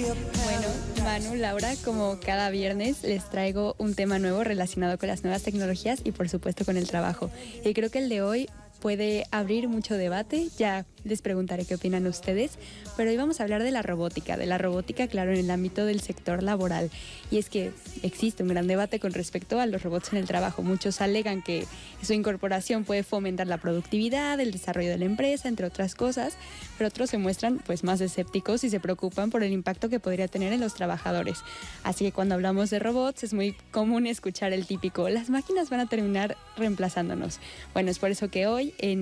Bueno, Manu, Laura, como cada viernes les traigo un tema nuevo relacionado con las nuevas tecnologías y por supuesto con el trabajo. Y creo que el de hoy puede abrir mucho debate, ya les preguntaré qué opinan ustedes, pero hoy vamos a hablar de la robótica, claro, en el ámbito del sector laboral. Y es que existe un gran debate con respecto a los robots en el trabajo. Muchos alegan que su incorporación puede fomentar la productividad, el desarrollo de la empresa, entre otras cosas, pero otros se muestran pues más escépticos y se preocupan por el impacto que podría tener en los trabajadores. Así que cuando hablamos de robots es muy común escuchar el típico: las máquinas van a terminar reemplazándonos. Bueno, es por eso que hoy en